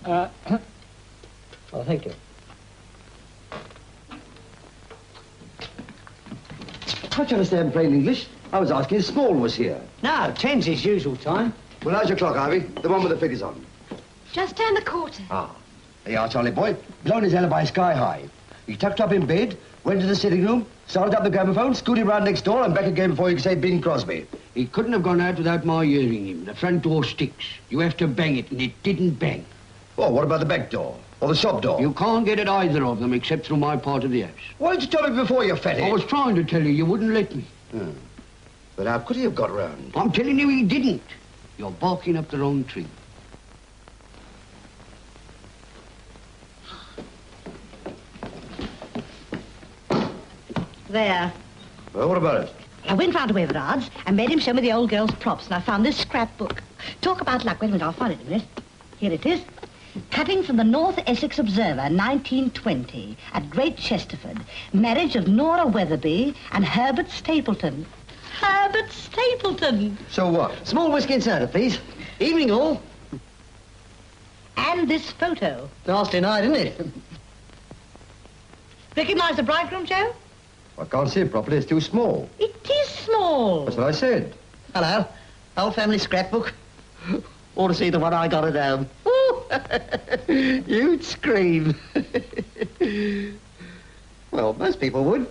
Oh, thank you. Can't you understand plain English? I was asking if Small was here. No, 10's his usual time. Well, how's your clock, Ivy? The one with the figures on. Just turned the quarter. Ah. There you are, Charlie boy. Blown his alibi sky high. He tucked up in bed, went to the sitting room, started up the gramophone, scooted round next door, and back again before you could say Bing Crosby. He couldn't have gone out without my hearing him. The front door sticks. You have to bang it, and it didn't bang. Oh, what about the back door? Or the shop door? You can't get at either of them except through my part of the house. Why didn't you tell me before, you fatty? I was trying to tell you. You wouldn't let me. But how could he have got round? I'm telling you he didn't. You're barking up the wrong tree. There. Well, what about it? I went round to Everard's and made him show me the old girl's props, and I found this scrapbook. Talk about luck. Wait a minute, I'll find it in a minute. Here it is. Cutting from the North Essex Observer, 1920, at Great Chesterford. Marriage of Nora Weatherby and Herbert Stapleton. Herbert Stapleton! So what? Small whiskey and soda, please. Evening all. And this photo. Nasty night, isn't it? Recognize the bridegroom, Joe? I can't see it properly. It's too small. It is small. That's what I said. Hello. Old family scrapbook. Ought to see the one I got at home. Ooh. You'd scream. Well, most people would.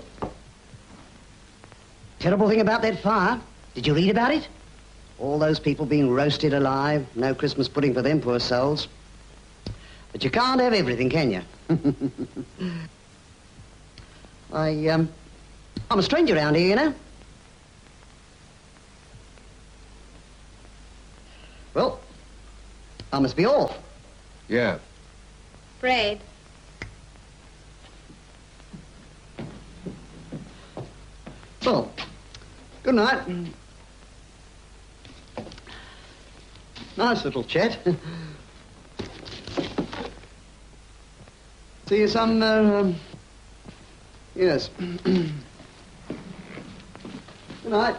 Terrible thing about that fire. Did you read about it? All those people being roasted alive. No Christmas pudding for them, poor souls. But you can't have everything, can you? I'm a stranger around here, you know. Well, I must be off. Yeah. Braid. Well, good night. Nice little chat. See you some, yes. Good night.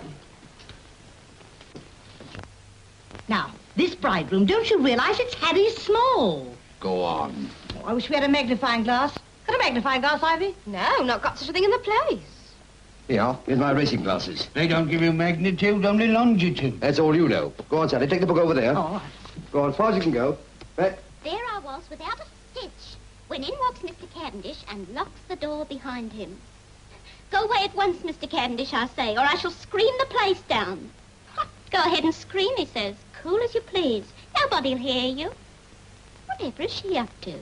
Now, this bridegroom, don't you realize it's Harry Small? Go on. Oh, I wish we had a magnifying glass. Got a magnifying glass, Ivy? No, not got such a thing in the place. Yeah, here's my racing glasses. They don't give you magnitude, only longitude. That's all you know. Go on, Sally. Take the book over there. Oh, all right. Go on, as far as you can go. Back. There I was without a stitch, when in walks Mr. Cavendish and locks the door behind him. Go away at once, Mr. Cavendish, I say, or I shall scream the place down. Go ahead and scream, he says, cool as you please. Nobody'll hear you. Whatever is she up to?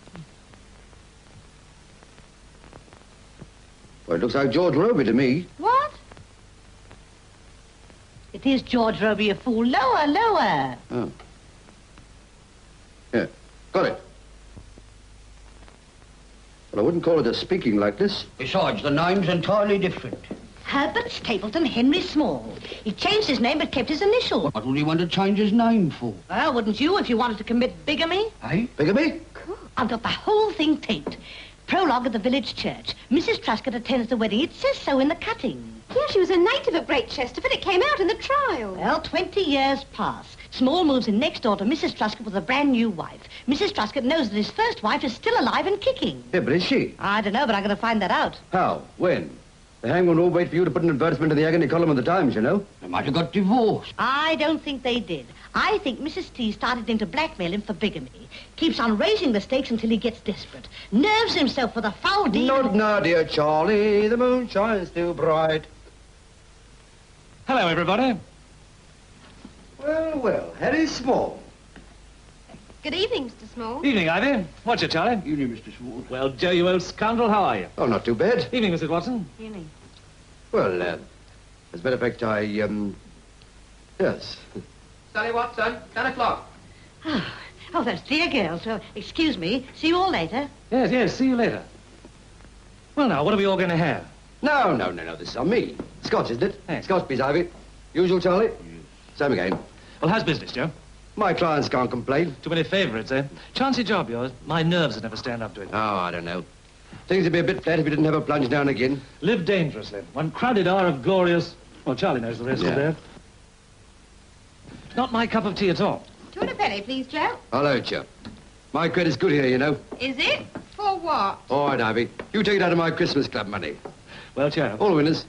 Well, it looks like George Roby to me. What? It is George Roby, you fool. Lower, lower. Oh. Yeah, got it. Well, I wouldn't call it a speaking likeness. Besides, the name's entirely different. Herbert Stapleton Henry Small. He changed his name but kept his initials. What would he want to change his name for? Well, wouldn't you if you wanted to commit bigamy? Eh? Bigamy? I've got the whole thing taped. Prologue at the village church. Mrs. Truscott attends the wedding. It says so in the cutting. Yeah, she was a native of Great Chesterford. It came out in the trial. Well, 20 years pass. Small moves in next door to Mrs. Truscott with a brand new wife. Mrs. Truscott knows that his first wife is still alive and kicking. Yeah, but is she? I don't know, but I'm going to find that out. How? When? The hangman will wait for you to put an advertisement in the agony column of the Times, you know. They might have got divorced. I don't think they did. I think Mrs. T started him to blackmail him for bigamy. Keeps on raising the stakes until he gets desperate. Nerves himself with a foul deal. Not now, dear Charlie. The moon shines still bright. Hello, everybody. Well, well, Harry Small. Good evening, Mr. Small. Evening, Ivy. What's your Charlie? Evening, Mr. Small. Well, Joe, you old scoundrel, how are you? Oh, not too bad. Evening, Mrs. Watson. Evening. Well, as a matter of fact, yes. Sally Watson, 10 o'clock. Oh, those dear girls. Oh, excuse me. See you all later. Yes, yes, see you later. Well, now, what are we all going to have? No, this is on me. Scotch, isn't it? Thanks. Scotch, please, Ivy. Usual, Charlie? Same again. Well, how's business, Joe? My clients can't complain. Too many favourites, eh? Chancy job, yours. My nerves would never stand up to it. Oh, I don't know. Things would be a bit flat if you didn't have a plunge now and again. Live dangerously. One crowded hour of glorious... Well, Charlie knows the rest of that. It's not my cup of tea at all. Two and a penny, please, Joe. I'll hurt you. My credit's good here, you know. Is it? For what? All right, Ivy. You take it out of my Christmas club money. Well, Sheriff. All winners.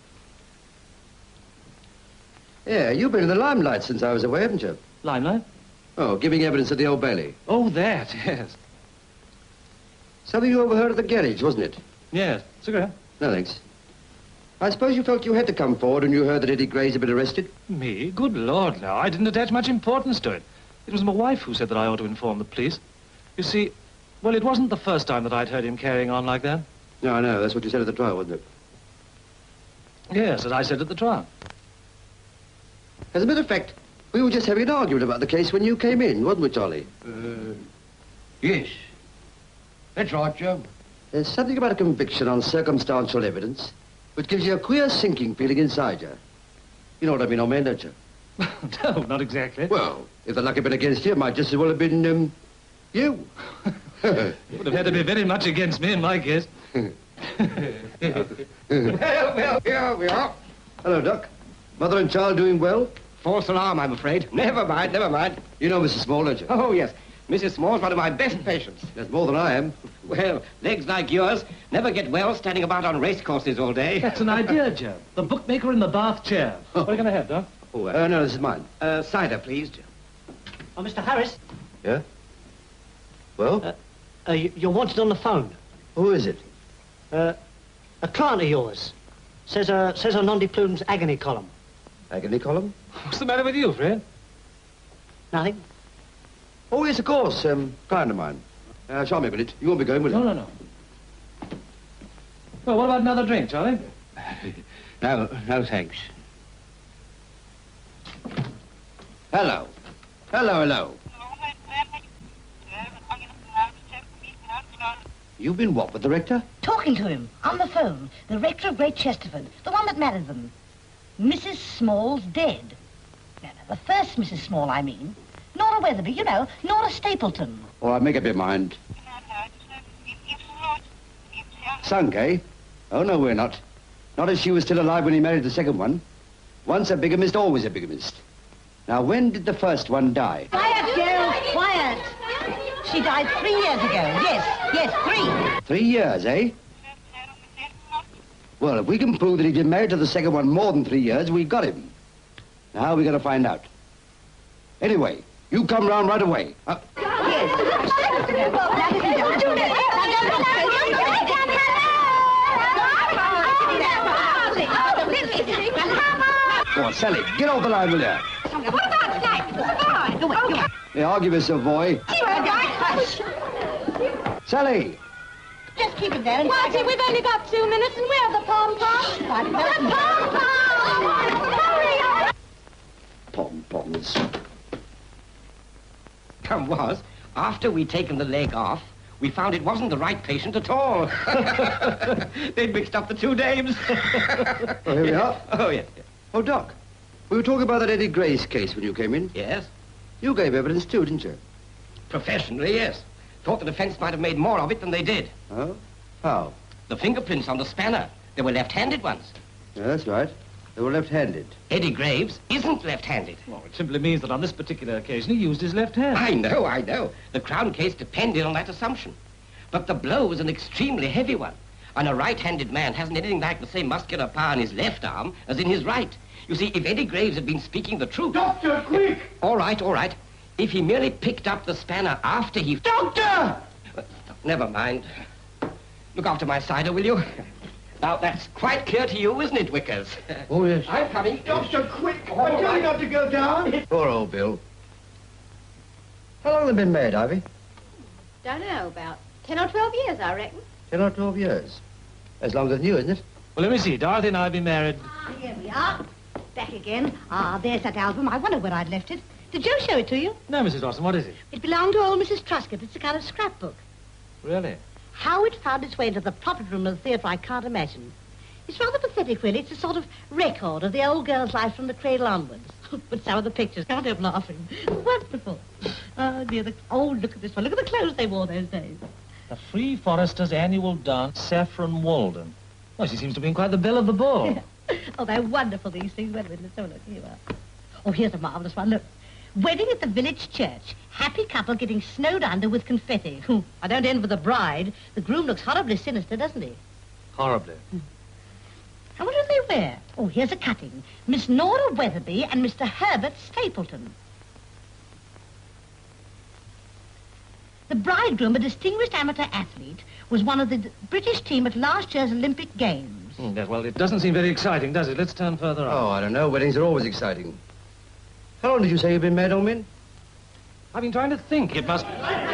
Yeah, you've been in the limelight since I was away, haven't you? Limelight? Oh, giving evidence at the Old Bailey. Oh, that, yes. Something you overheard at the garage, wasn't it? Yes. Cigarette? No, thanks. I suppose you felt you had to come forward when you heard that Eddie Grays had been arrested? Me? Good Lord, no. I didn't attach much importance to it. It was my wife who said that I ought to inform the police. You see, well, it wasn't the first time that I'd heard him carrying on like that. No, I know. That's what you said at the trial, wasn't it? Yes, as I said at the trial. As a matter of fact, we were just having an argument about the case when you came in, wasn't we, Charlie? Yes. That's right, Joe. There's something about a conviction on circumstantial evidence which gives you a queer sinking feeling inside you. You know what I mean, old man, don't you? No, not exactly. Well, if the luck had been against you, it might just as well have been, you. It would have had to be very much against me in my case. Well, here we are. Hello, Doc. Mother and child doing well? False alarm, I'm afraid. Never mind, never mind. You know Mrs. Small, don't you? Oh, yes. Mrs. Small's one of my best patients. That's more than I am. Well, legs like yours never get well standing about on racecourses all day. That's an idea, Joe. The bookmaker in the bath chair. What are you going to have, Doc? Oh, no, this is mine. Cider, please. Oh, Mr. Harris, Yeah? Well, you're wanted on the phone. who is it? A client of yours. Says on Nondy Plume's agony column. Agony column? What's the matter with you, Fred? Nothing? Oh, yes, of course. Client of mine. Show me a minute. You won't be going, will you? No. Well, what about another drink, Charlie? No, thanks. Hello. Hello. You've been what with the rector? Talking to him on the phone. The rector of Great Chesterford, the one that married them. Mrs. Small's dead. No, the first Mrs. Small, I mean. Nora Weatherby, you know, Nora Stapleton. All right, make up your mind. Sunk, eh? Oh, no, we're not. Not if she was still alive when he married the second one. Once a bigamist, always a bigamist. Now, when did the first one die? Quiet, girl, quiet. She died 3 years ago. Yes, 3. 3 years, eh? Well, if we can prove that he's been married to the second one more than 3 years, we got him. Now, how are we going to find out? Anyway, you come round right away. Go on, Sally, get off the line, will you? What about snacks? Yeah, I'll give you some, boy. Sally! Just keep it there. Marty, we've only got 2 minutes and where are the pom-poms? The pom-poms! Hurry! Pom-poms. Come was, after we'd taken the leg off, we found it wasn't the right patient at all. They'd mixed up the two names. Oh, here we are. Oh, yes. Oh, Doc, we were talking about that Eddie Grace case when you came in. Yes. You gave evidence too, didn't you? Professionally, yes. Thought the defense might have made more of it than they did. Oh? How? The fingerprints on the spanner. They were left-handed ones. Yeah, that's right. They were left-handed. Eddie Graves isn't left-handed. Well, it simply means that on this particular occasion he used his left hand. I know. The Crown case depended on that assumption. But the blow was an extremely heavy one. And a right-handed man hasn't anything like the same muscular power in his left arm as in his right. You see, if Eddie Graves had been speaking the truth... Doctor, quick! All right. If he merely picked up the spanner after he... Doctor! Never mind. Look after my cider, will you? Now, that's quite clear to you, isn't it, Wickers? Oh, yes. I'm coming. Doctor, quick! All I tell right. you not to go down. Poor old Bill. How long have they been married, Ivy? Don't know, about 10 or 12 years, I reckon. 10 or 12 years. As long as you, isn't it? Well, let me see. Dorothy and I have been married. Here we are. Back again. There's that album. I wonder where I'd left it. Did Joe show it to you? No, Mrs. Dawson, what is it? It belonged to old Mrs. Truscott. It's a kind of scrapbook. Really? How it found its way into the profit room of the theatre, I can't imagine. It's rather pathetic, really. It's a sort of record of the old girl's life from the cradle onwards. But some of the pictures, can't help laughing. Wonderful. Oh, dear. Look at this one. Look at the clothes they wore those days. The Free Foresters' annual dance, Saffron Walden. Well, she seems to be in quite the belle of the ball. Oh, they're wonderful, these things. Wait a minute, let's have a look. Here you are. Oh, here's a marvellous one. Look. Wedding at the village church. Happy couple getting snowed under with confetti. I don't envy the bride. The groom looks horribly sinister, doesn't he? Horribly. And what do they wear? Oh, here's a cutting. Miss Nora Weatherby and Mr. Herbert Stapleton. The bridegroom, a distinguished amateur athlete, was one of the British team at last year's Olympic Games. Yes, well, it doesn't seem very exciting, does it? Let's turn further on. Oh, I don't know. Weddings are always exciting. How long did you say you've been married, old man? I've been trying to think. It must...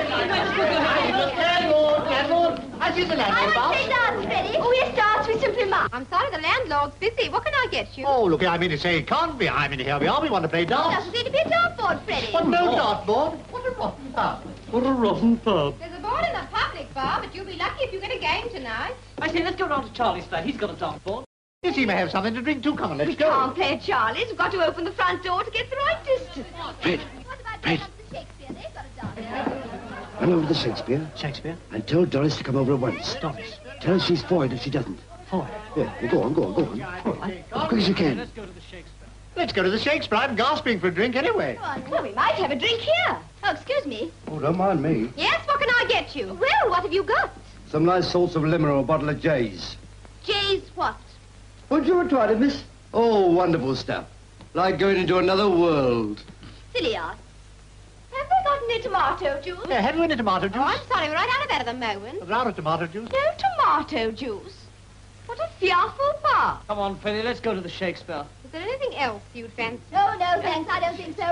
I want to say dance, Freddie. Oh, yes, dance. We simply must. I'm sorry, the landlord's busy. What can I get you? Oh, look, I mean to say it can't be. I mean, here we are. We want to play There dance. doesn't seem to be a dartboard, Freddie. What, no dartboard? What a rotten pub. What a rotten pub. There's a board in the public bar, but you'll be lucky if you get a game tonight. I say, let's go round to Charlie's flat. He's got a dartboard. Yes, he may have something to drink too. Come on, let's We go. can't play at Charlie's. We've got to open the front door to get the right distance. Fred, What about Fred. down to the Shakespeare? They've got a dartboard. Run over to Shakespeare Shakespeare? and tell Doris to come over at once. Doris. Tell her she's foiled if she doesn't. Four. Yeah, well, go on. As quick as you can. Let's go to the Shakespeare. Let's go to the Shakespeare. I'm gasping for a drink anyway. Come on. Well, we might have a drink here. Oh, excuse me. Oh, don't mind me. Yes, what can I get you? Well, what have you got? Some nice salts of lemon or a bottle of Jay's. Jay's what? Would you ever tried it, miss? Oh, wonderful stuff. Like going into another world. Silly ass. Have they got any tomato juice? Yeah, have you any tomato juice? Oh, I'm sorry, we're right out of bed at the moment. A round of tomato juice? No tomato juice. What a fearful bar. Come on, Freddie, let's go to the Shakespeare. Is there anything else you'd fancy? Oh, no, thanks. I don't think so.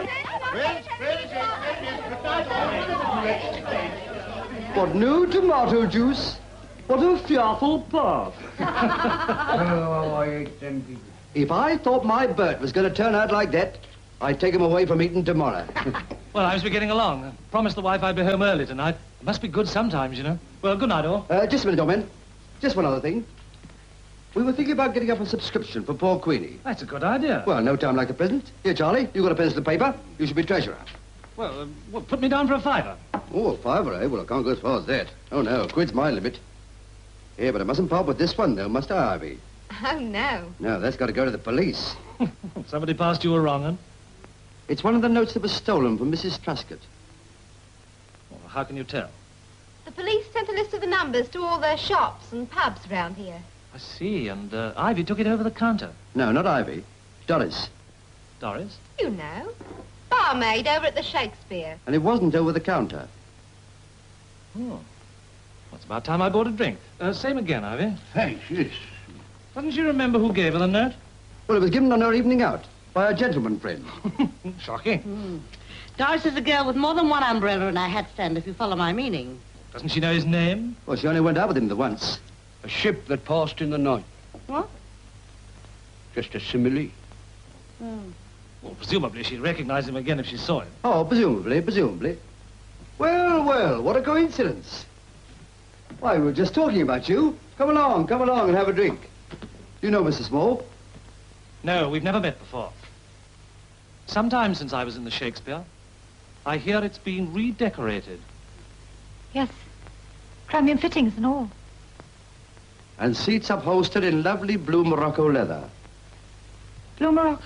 What, no tomato juice? What a fearful pub. Oh, I hate them people. If I thought my Bert was going to turn out like that, I'd take him away from eating tomorrow. Well, I must be getting along. I promised the wife I'd be home early tonight. It must be good sometimes, you know. Well, good night, all. Just a minute, old man. Just one other thing. We were thinking about getting up a subscription for poor Queenie. That's a good idea. Well, no time like the present. Here, Charlie, you got a pencil and paper. You should be treasurer. Well, put me down for a fiver. Oh, a fiver, eh? Well, I can't go as far as that. Oh, no, a quid's my limit. Yeah, but I mustn't part with this one, though, must I, Ivy? Oh, no. No, that's got to go to the police. Somebody passed you a wrong one. It's one of the notes that was stolen from Mrs. Truscott. Well, how can you tell? The police sent a list of the numbers to all the shops and pubs around here. I see, and Ivy took it over the counter. No, not Ivy. Doris. Doris? You know. Barmaid over at the Shakespeare. And it wasn't over the counter. Oh. Well, it's about time I bought a drink. Same again, Ivy. Thanks, yes. Doesn't she remember who gave her the note? Well, it was given on her evening out by a gentleman friend. Shocking. Doris is a girl with more than one umbrella in her hat stand, if you follow my meaning. Doesn't she know his name? Well, she only went out with him the once. A ship that passed in the night. What? Just a simile. Well, presumably she'd recognize him again if she saw him. Oh, presumably. Well, what a coincidence. Why, we were just talking about you. Come along and have a drink. You know Mr. Small? No, we've never met before. Sometime since I was in the Shakespeare, I hear it's been redecorated. Yes. Chromium fittings and all. And seats upholstered in lovely blue Morocco leather. Blue Morocco.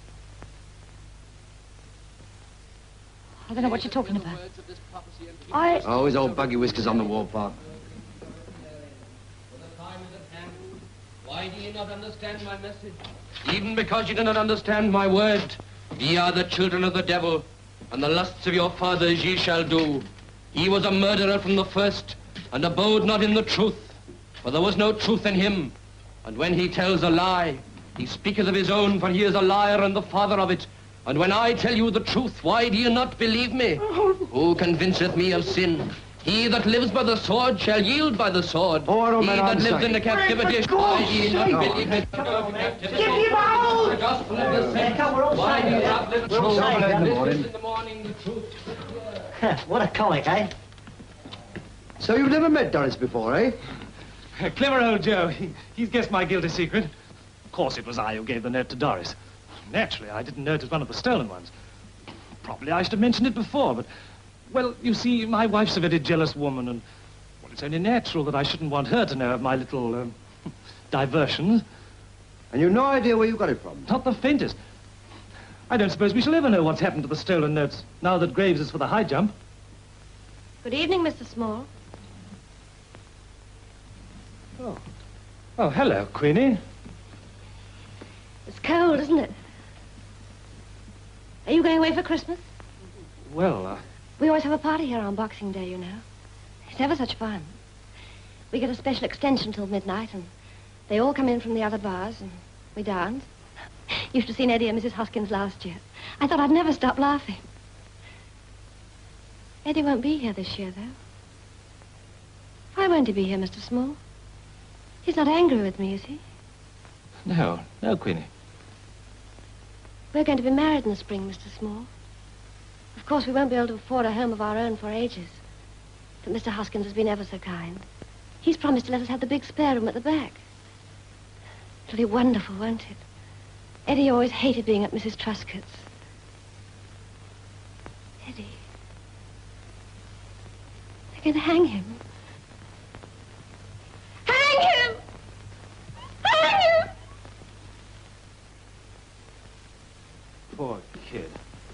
I don't know what you're talking about. Oh, his old buggy whiskers on the wall, Pop. Why do you not understand my message? Even because you do not understand my word, ye are the children of the devil, and the lusts of your fathers ye shall do. He was a murderer from the first, and abode not in the truth, for there was no truth in him. And when he tells a lie, he speaketh of his own, for he is a liar and the father of it. And when I tell you the truth, why do you not believe me? Who convinceth me of sin? He that lives by the sword shall yield by the sword. Oh, I don't He mean that I'm lives in the sorry. captivity, why do you not believe me? Get him out! The gospel of the saints. Why do you not live We're all truth? saved, huh? Listen in the morning the truth. What a comic, eh? So you've never met Doris before, eh? Clever old Joe. He's guessed my guilty secret. Of course, it was I who gave the note to Doris. Naturally, I didn't know it was one of the stolen ones. Probably I should have mentioned it before, but... Well, you see, my wife's a very jealous woman, and... Well, it's only natural that I shouldn't want her to know of my little, diversions. And you've no idea where you got it from. Not the faintest. I don't suppose we shall ever know what's happened to the stolen notes now that Graves is for the high jump. Good evening, Mr. Small. Oh, hello, Queenie. It's cold, isn't it? Are you going away for Christmas? Well, We always have a party here on Boxing Day, you know. It's ever such fun. We get a special extension till midnight, and they all come in from the other bars, and we dance. You should have seen Eddie and Mrs. Hoskins last year. I thought I'd never stop laughing. Eddie won't be here this year, though. Why won't he be here, Mr. Small? He's not angry with me, is he? no, Queenie. We're going to be married in the spring, Mr. Small. Of course, we won't be able to afford a home of our own for ages. But Mr. Hoskins has been ever so kind. He's promised to let us have the big spare room at the back. It'll be wonderful, won't it? Eddie always hated being at Mrs. Truscott's. Eddie. They're going to hang him. Hang him! Hang him! Poor kid.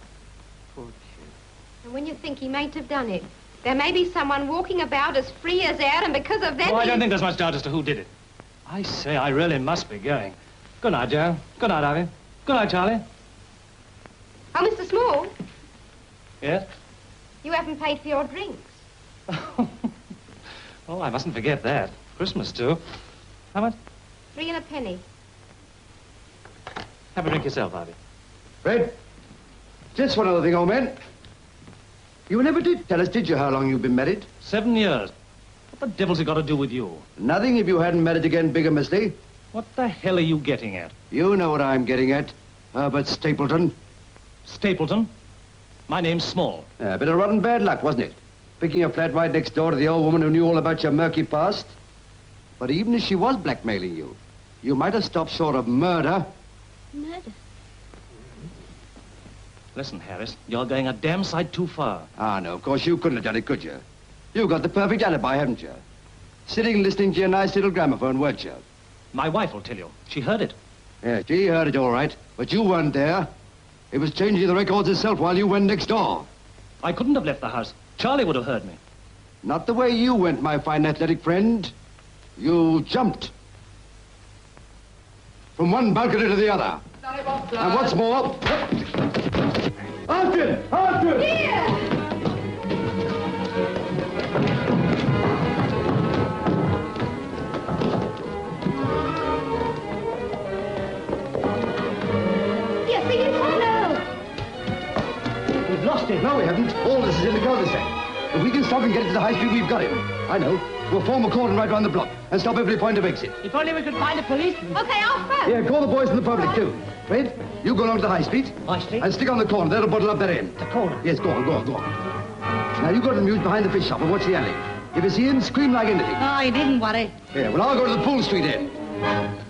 And when you think he mayn't have done it, there may be someone walking about as free as air, and because of that... Oh, I don't think there's much doubt as to who did it. I say, I really must be going. Good night, Joe. Good night, Ivy. Good night, Charlie. Oh, Mr. Small, Yes? you haven't paid for your drinks. Oh, I mustn't forget that. Christmas, too. How much? 3 and a penny. Have a drink yourself, Ivy. Fred, just one other thing, old man. You never did tell us, did you, how long you've been married? 7 years. What the devil's it got to do with you? Nothing if you hadn't married again bigamously. What the hell are you getting at? You know what I'm getting at. Herbert Stapleton. Stapleton? My name's Small. A bit of rotten bad luck, wasn't it? Picking a flat right next door to the old woman who knew all about your murky past. But even if she was blackmailing you, you might have stopped short of murder. Murder? Listen, Harris, you're going a damn sight too far. Ah, no, of course you couldn't have done it, could you? You've got the perfect alibi, haven't you? Sitting listening to your nice little gramophone, weren't you? My wife will tell you. She heard it. Yeah, she heard it all right, but you weren't there. It was changing the records itself while you went next door. I couldn't have left the house. Charlie would have heard me. Not the way you went, my fine athletic friend. You jumped. From one balcony to the other. And what's more... Austin! Austin! Here! Yes, see his hello! We've lost him. No, we haven't. All this is in the cul-de-sac. If we can stop and get it to the high street, we've got him. I know. We'll form a cordon right round the block and stop every point of exit. If only we could find a policeman. Okay, I'll phone. Yeah, call the boys from the public, too. Fred, you go along to the high street. High Street? And stick on the corner. That'll bottle up that end. The corner? Yes, go on, go on, go on. Now, you go to the mews behind the fish shop and watch the alley. If you see him, scream like anything. Oh, you needn't worry. Yeah, well, I'll go to the Pool Street end.